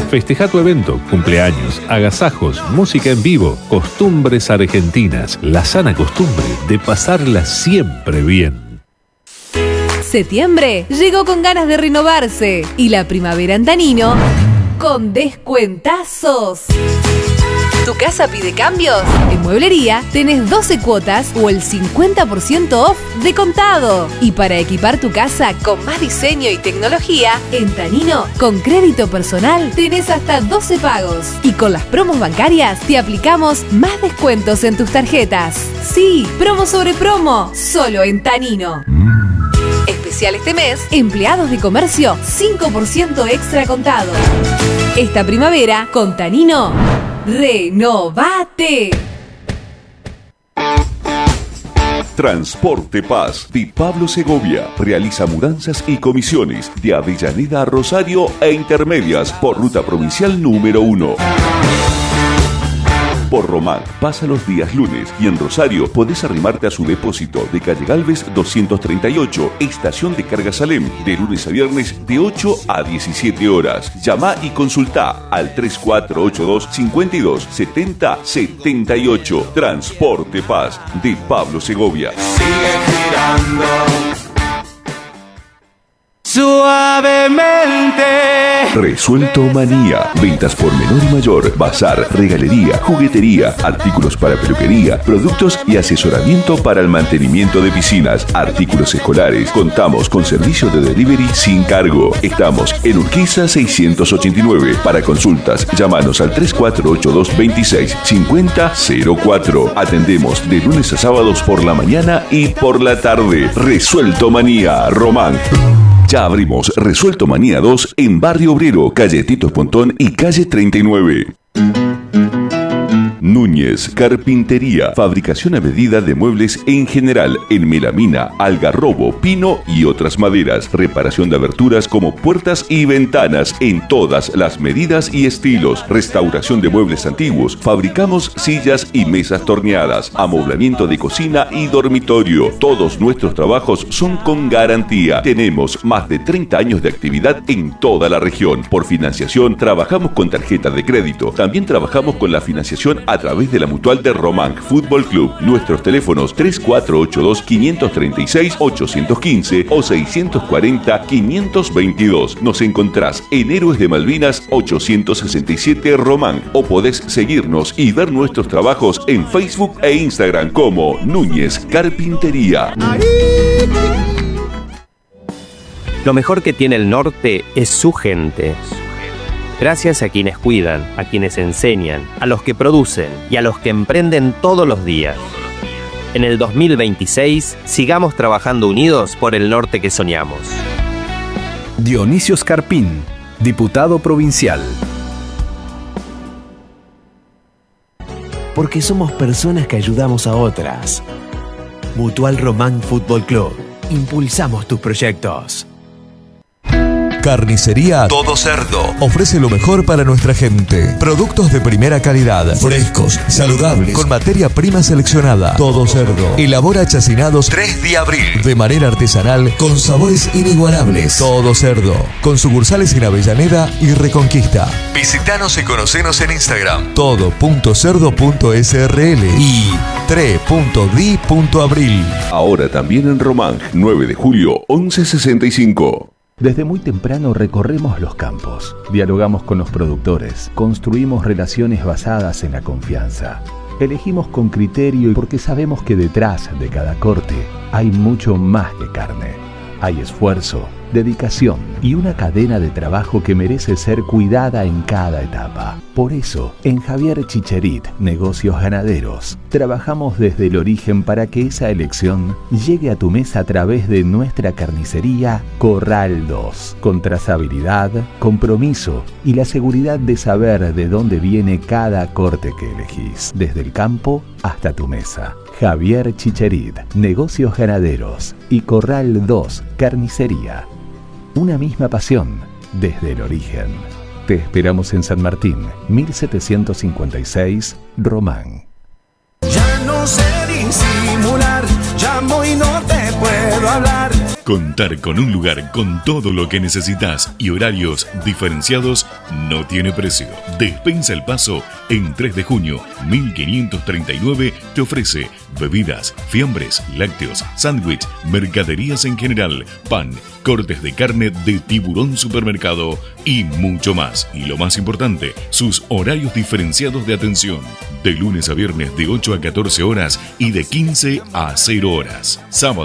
Festeja tu evento, cumpleaños, agasajos, música en vivo, costumbres argentinas, la sana costumbre de pasarla siempre bien. Septiembre llegó con ganas de renovarse y la primavera en Tanino con descuentazos. ¿Tu casa pide cambios? En Mueblería tenés 12 cuotas o el 50% off de contado. Y para equipar tu casa con más diseño y tecnología, en Tanino, con crédito personal, tenés hasta 12 pagos. Y con las promos bancarias, te aplicamos más descuentos en tus tarjetas. Sí, promo sobre promo, solo en Tanino. Especial este mes, empleados de comercio, 5% extra contado. Esta primavera, con Tanino, ¡renovate! Transporte Paz de Pablo Segovia. Realiza mudanzas y comisiones de Avellaneda a Rosario e intermedias por ruta provincial número 1. Por Román pasa los días lunes y en Rosario podés arrimarte a su depósito de calle Galvez 238, estación de carga Salem, de lunes a viernes de 8 a 17 horas. Llama y consulta al 3482 52 70 78. Transporte Paz de Pablo Segovia. Sigue girando suavemente. Resuelto Manía. Ventas por menor y mayor, bazar, regalería, juguetería, artículos para peluquería, productos y asesoramiento para el mantenimiento de piscinas, artículos escolares. Contamos con servicio de delivery sin cargo. Estamos en Urquiza 689. Para consultas, llámanos al 3482 26 50 04. Atendemos de lunes a sábados por la mañana y por la tarde. Resuelto Manía, Román. Ya abrimos Resuelto Manía 2 en Barrio Obrero, calle Tito Pontón y calle 39. Núñez Carpintería, fabricación a medida de muebles en general, en melamina, algarrobo, pino y otras maderas, reparación de aberturas como puertas y ventanas en todas las medidas y estilos, restauración de muebles antiguos, fabricamos sillas y mesas torneadas, amoblamiento de cocina y dormitorio. Todos nuestros trabajos son con garantía. Tenemos más de 30 años de actividad en toda la región. Por financiación trabajamos con tarjeta de crédito. También trabajamos con la financiación a través de la Mutual de Román Fútbol Club. Nuestros teléfonos 3482-536-815 o 640-522. Nos encontrás en Héroes de Malvinas 867 Román o podés seguirnos y ver nuestros trabajos en Facebook e Instagram como Núñez Carpintería. Lo mejor que tiene el norte es su gente. Gracias a quienes cuidan, a quienes enseñan, a los que producen y a los que emprenden todos los días. En el 2026, sigamos trabajando unidos por el norte que soñamos. Dionisio Scarpín, diputado provincial. Porque somos personas que ayudamos a otras. Mutual Román Fútbol Club. Impulsamos tus proyectos. Carnicería Todo Cerdo ofrece lo mejor para nuestra gente. Productos de primera calidad, frescos, saludables, con materia prima seleccionada. Todo Cerdo elabora chacinados 3 de abril de manera artesanal con sabores inigualables. Todo Cerdo, con sucursales en Avellaneda y Reconquista. Visítanos y conocenos en Instagram todo.cerdo.srl y 3.di.abril. Ahora también en Román, 9 de julio 1165. Desde muy temprano recorremos los campos, dialogamos con los productores, construimos relaciones basadas en la confianza. Elegimos con criterio porque sabemos que detrás de cada corte hay mucho más que carne. Hay esfuerzo, dedicación y una cadena de trabajo que merece ser cuidada en cada etapa. Por eso, en Javier Chicherit, Negocios Ganaderos, trabajamos desde el origen para que esa elección llegue a tu mesa a través de nuestra carnicería Corral 2, con trazabilidad, compromiso y la seguridad de saber de dónde viene cada corte que elegís, desde el campo hasta tu mesa. Javier Chicherit, Negocios Ganaderos y Corral 2, Carnicería. Una misma pasión desde el origen. Te esperamos en San Martín, 1756, Román. Ya no sé disimular, llamo y no te puedo hablar. Contar con un lugar con todo lo que necesitas y horarios diferenciados no tiene precio. Despensa El Paso en 3 de junio 1539 te ofrece bebidas, fiambres, lácteos, sándwich, mercaderías en general, pan, cortes de carne de Tiburón Supermercado y mucho más. Y lo más importante, sus horarios diferenciados de atención. De lunes a viernes de 8 a 14 horas y de 15 a 0 horas. Sábado